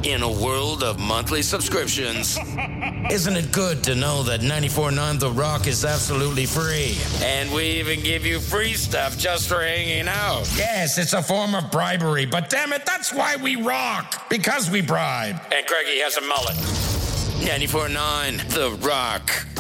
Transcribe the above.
In a world of monthly subscriptions, isn't it good to know that 94.9 The Rock is absolutely free? And we even give you free stuff just for hanging out. Yes, it's a form of bribery, but damn it, that's why we rock. Because we bribe. And Craigie has a mullet. 94.9 The Rock.